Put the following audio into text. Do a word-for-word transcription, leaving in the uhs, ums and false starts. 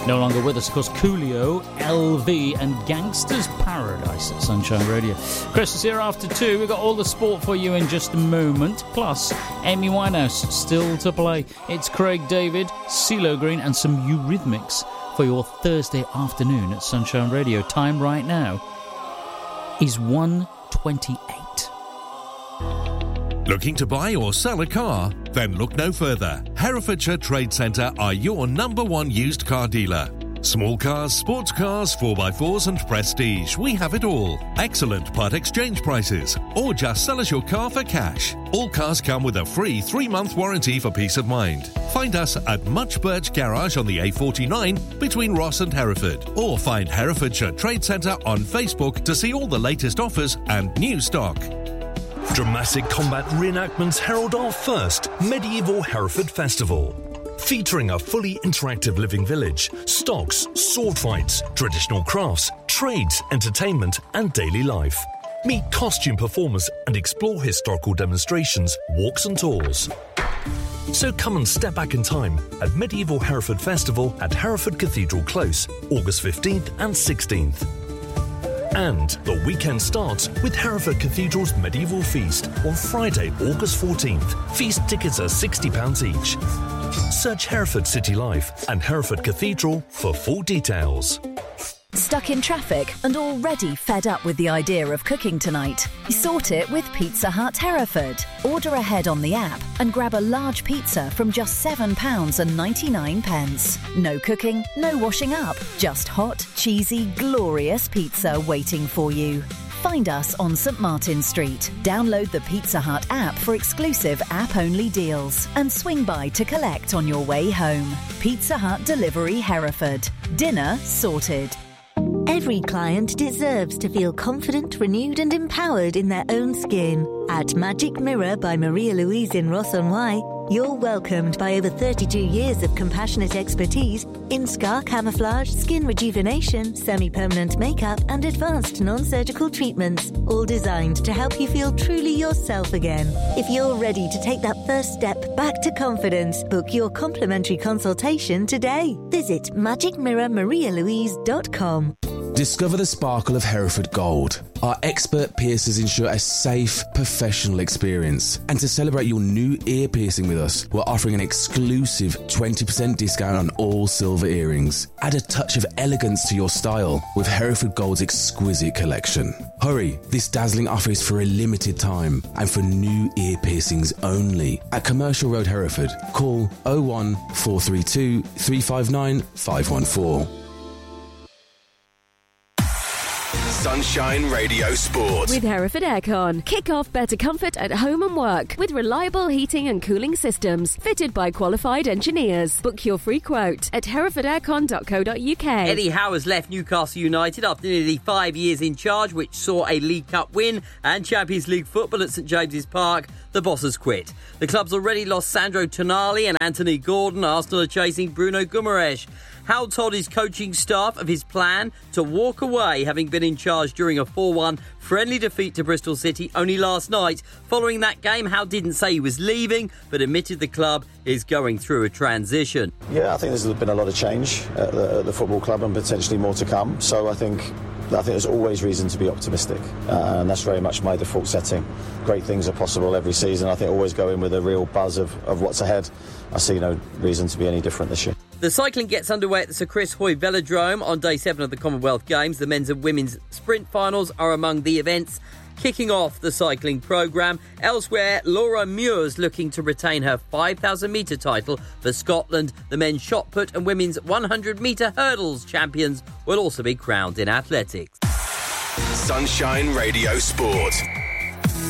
No longer with us, of course, Coolio, L V and Gangster's Paradise at Sunshine Radio. Chris is here after two. We've got all the sport for you in just a moment. Plus, Amy Winehouse still to play. It's Craig David, CeeLo Green and some Eurythmics for your Thursday afternoon at Sunshine Radio. Time right now is one twenty-eight. Looking to buy or sell a car? Then look no further. Herefordshire Trade Centre are your number one used car dealer. Small cars, sports cars, four by fours and prestige. We have it all. Excellent part exchange prices. Or just sell us your car for cash. All cars come with a free three-month warranty for peace of mind. Find us at Much Birch Garage on the A forty-nine between Ross and Hereford. Or find Herefordshire Trade Centre on Facebook to see all the latest offers and new stock. Dramatic combat reenactments herald our first Medieval Hereford Festival. Featuring a fully interactive living village, stocks, sword fights, traditional crafts, trades, entertainment and daily life. Meet costume performers and explore historical demonstrations, walks and tours. So come and step back in time at Medieval Hereford Festival at Hereford Cathedral Close, August fifteenth and sixteenth. And the weekend starts with Hereford Cathedral's Medieval Feast on Friday, August fourteenth. Feast tickets are sixty pounds each. Search Hereford City Life and Hereford Cathedral for full details. Stuck in traffic and already fed up with the idea of cooking tonight? Sort it with Pizza Hut Hereford. Order ahead on the app and grab a large pizza from just seven pounds ninety-nine. No cooking, no washing up, just hot, cheesy, glorious pizza waiting for you. Find us on St Martin Street. Download the Pizza Hut app for exclusive app-only deals and swing by to collect on your way home. Pizza Hut Delivery Hereford. Dinner sorted. Every client deserves to feel confident, renewed and empowered in their own skin. At Magic Mirror by Maria Louise in Ross-on-Wye, you're welcomed by over thirty-two years of compassionate expertise in scar camouflage, skin rejuvenation, semi-permanent makeup and advanced non-surgical treatments, all designed to help you feel truly yourself again. If you're ready to take that first step back to confidence, book your complimentary consultation today. Visit magic mirror maria louise dot com. Discover the sparkle of Hereford Gold. Our expert piercers ensure a safe, professional experience. And to celebrate your new ear piercing with us, we're offering an exclusive twenty percent discount on all silver earrings. Add a touch of elegance to your style with Hereford Gold's exquisite collection. Hurry, this dazzling offer is for a limited time and for new ear piercings only. At Commercial Road, Hereford, call oh one four three two, three five nine, five one four. Sunshine Radio Sport. With Hereford Aircon. Kick off better comfort at home and work with reliable heating and cooling systems fitted by qualified engineers. Book your free quote at hereford aircon dot co dot uk. Eddie Howe has left Newcastle United after nearly five years in charge, which saw a League Cup win and Champions League football at St James's Park. The boss has quit. The club's already lost Sandro Tonali and Anthony Gordon. Arsenal are chasing Bruno Guimaraes. Howe told his coaching staff of his plan to walk away, having been in charge during a four one friendly defeat to Bristol City only last night. Following that game, Howe didn't say he was leaving, but admitted the club is going through a transition. Yeah, I think there's been a lot of change at the, at the football club and potentially more to come. So I think I think there's always reason to be optimistic, uh, and that's very much my default setting. Great things are possible every season. I think always go in with a real buzz of, of what's ahead. I see no reason to be any different this year. The cycling gets underway at the Sir Chris Hoy Velodrome on day seven of the Commonwealth Games. The men's and women's sprint finals are among the events kicking off the cycling programme. Elsewhere, Laura Muir's looking to retain her five thousand metre title for Scotland. The men's shot put and women's one hundred metre hurdles champions will also be crowned in athletics. Sunshine Radio Sport.